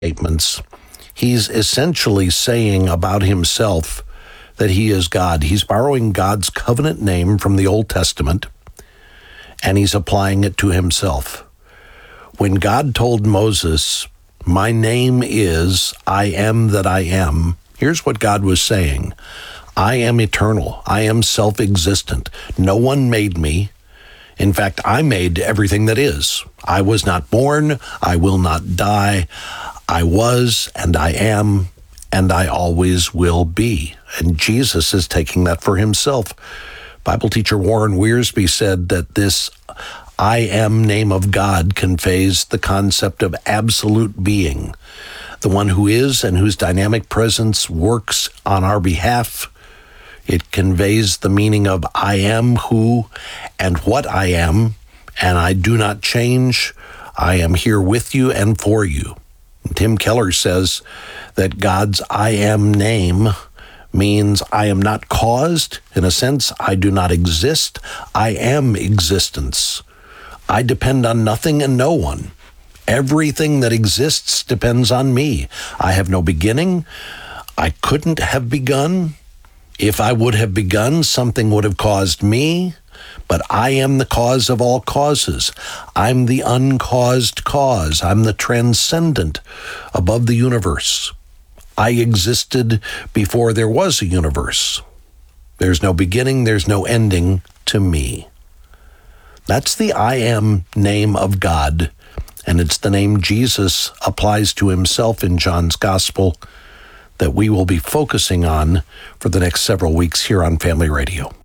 statements, he's essentially saying about himself that he is God. He's borrowing God's covenant name from the Old Testament, and he's applying it to himself. When God told Moses, "My name is I am that I am," here's what God was saying. I am eternal. I am self-existent. No one made me. In fact, I made everything that is. I was not born. I will not die. I was, and I am, and I always will be. And Jesus is taking that for himself. Bible teacher Warren Wiersbe said that this I am name of God conveys the concept of absolute being, the one who is and whose dynamic presence works on our behalf. It conveys the meaning of I am who and what I am, and I do not change. I am here with you and for you. Tim Keller says that God's I am name means I am not caused. In a sense, I do not exist. I am existence. I depend on nothing and no one. Everything that exists depends on me. I have no beginning. I couldn't have begun. If I would have begun, something would have caused me, but I am the cause of all causes. I'm the uncaused cause. I'm the transcendent above the universe. I existed before there was a universe. There's no beginning, there's no ending to me. That's the I am name of God, and it's the name Jesus applies to himself in John's Gospel that we will be focusing on for the next several weeks here on Family Radio.